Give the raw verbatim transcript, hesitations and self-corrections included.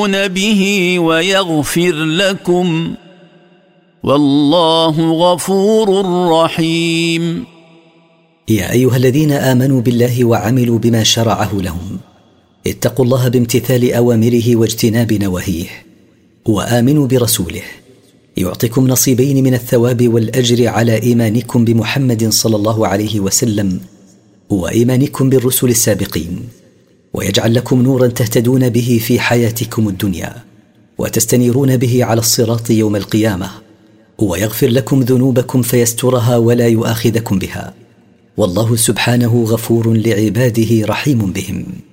تؤمنون به ويغفر لكم والله غفور رحيم. يا أيها الذين آمنوا بالله وعملوا بما شرعه لهم اتقوا الله بامتثال أوامره واجتناب نواهيه، وآمنوا برسوله يعطيكم نصيبين من الثواب والأجر على إيمانكم بمحمد صلى الله عليه وسلم وإيمانكم بالرسل السابقين، ويجعل لكم نورا تهتدون به في حياتكم الدنيا وتستنيرون به على الصراط يوم القيامة، ويغفر لكم ذنوبكم فيسترها ولا يؤاخذكم بها، والله سبحانه غفور لعباده رحيم بهم.